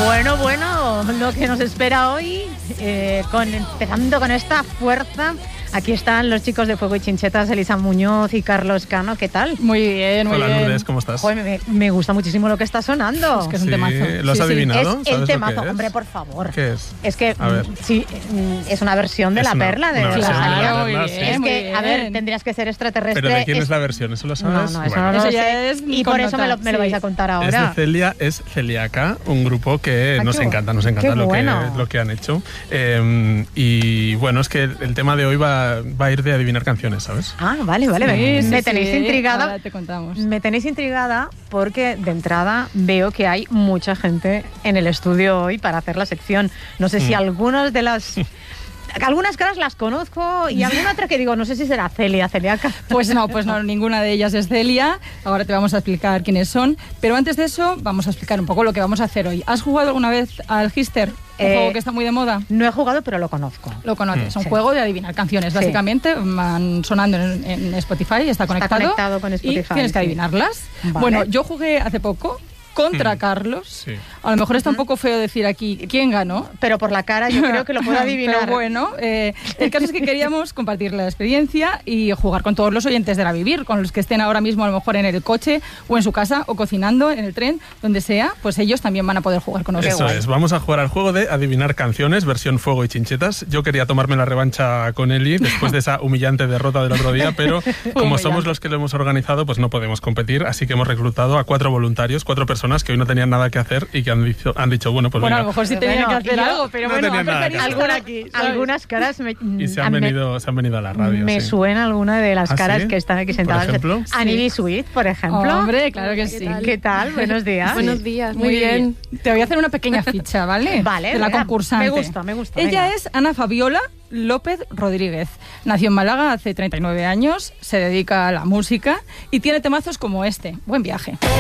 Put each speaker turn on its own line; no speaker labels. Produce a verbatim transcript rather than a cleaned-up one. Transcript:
Bueno, bueno, lo que nos espera hoy, eh, con, empezando con esta fuerza. Aquí están los chicos de Fuego y Chinchetas, Elisa Muñoz y Carlos Cano. ¿Qué tal?
Muy bien, muy
Hola,
bien.
Hola, Lourdes, ¿cómo estás?
Joder, me, me gusta muchísimo lo que está sonando.
Es que es un
Sí,
temazo.
¿lo has
Sí, sí.
adivinado?
Es
¿Sabes
el
lo que
temazo,
es?
hombre, por favor.
¿Qué es?
Es que,
A ver.
mm, sí, mm, es una versión de
Es
La
una-
Perla de
una versión de La
Rosalía.
Perla,
muy
sí.
bien,
Es
muy
que, a ver,
bien.
tendrías que ser extraterrestre.
¿Pero de quién es,
es
la versión? ¿Eso lo
No,
sabes?
no, eso
Bueno.
no lo
Eso
sé.
ya es
Y por eso me lo, me lo
sí.
vais a contar
Es
ahora.
de Celia, es Celiaca, un grupo que
Ah,
nos
qué
encanta,
bu-
nos encanta
qué
lo,
bueno.
que, lo que han hecho. Eh, y bueno, es que el, el tema de hoy va, va a ir de adivinar canciones, ¿sabes?
Ah, vale, vale.
Sí,
me
sí,
me
sí.
tenéis intrigada.
Ahora te contamos.
Me tenéis intrigada porque de entrada veo que hay mucha gente en el estudio hoy para hacer la sección. No sé si
Mm.
algunas de las... Algunas caras las conozco y alguna otra que digo, no sé si será Celia, Celiaca.
Pues no, pues no, ninguna de ellas es Celia. Ahora te vamos a explicar quiénes son. Pero antes de eso, vamos a explicar un poco lo que vamos a hacer hoy. ¿Has jugado alguna vez al Hister? Un
Eh,
juego que está muy de moda.
No he jugado, pero lo conozco.
Lo conoces, es un
Sí.
juego de adivinar canciones.
Sí.
Básicamente van sonando en, en Spotify, está conectado.
conectado con
Y
Spotify,
tienes que
sí.
adivinarlas.
Vale.
Bueno, yo jugué hace poco contra
Mm.
Carlos.
Sí.
A lo mejor está un poco feo decir aquí quién ganó.
Pero por la cara yo creo que lo puedo adivinar.
Pero bueno, eh, el caso es que queríamos compartir la experiencia y jugar con todos los oyentes de La Vivir, con los que estén ahora mismo a lo mejor en el coche o en su casa o cocinando en el tren, donde sea, pues ellos también van a poder jugar con nosotros.
Eso es, vamos a jugar al juego de adivinar canciones, versión Fuego y Chinchetas. Yo quería tomarme la revancha con Eli después de esa humillante derrota del otro día, pero como
Humillante.
somos los que lo hemos organizado, pues no podemos competir, así que hemos reclutado a cuatro voluntarios, cuatro personas que hoy no tenían nada que hacer y que han dicho, han dicho bueno, pues
Bueno, a
venga.
lo mejor sí
Pero
tenían
bueno,
que hacer
yo
algo, pero
no
bueno,
tenían
han
nada que
preferido
hacer.
estar aquí, ¿sabes?
Algunas caras me,
Y se
a
han,
me-
venido, se han venido a la radio.
me
sí.
suena alguna de las
¿Ah,
caras
sí?
que están aquí
¿Por
sentadas.
ejemplo?
Annie Sweet, por ejemplo.
Hombre, claro que
¿Qué
sí.
tal?
¿Qué tal? Buenos días.
Buenos días, muy bien.
Te voy a hacer una pequeña ficha, ¿vale?
Vale,
De la
venga,
concursante.
me gusta, me gusta,
Ella
venga.
es Ana Fabiola López Rodríguez. Nació en Málaga hace treinta y nueve años, se dedica a la música y tiene temazos como este. Buen viaje.